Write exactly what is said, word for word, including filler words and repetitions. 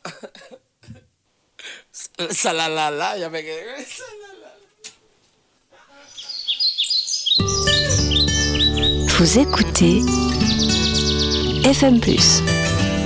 Salalala, il y avait... Vous écoutez F M plus.